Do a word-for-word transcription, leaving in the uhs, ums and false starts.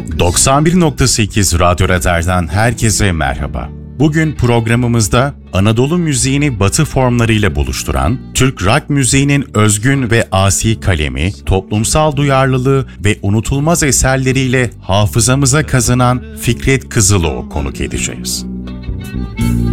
doksan bir nokta sekiz Radyo Radar'dan herkese merhaba. Bugün programımızda Anadolu müziğini Batı formlarıyla buluşturan, Türk rock müziğinin özgün ve asi kalemi, toplumsal duyarlılığı ve unutulmaz eserleriyle hafızamıza kazınan Fikret Kızılok'u konuk edeceğiz.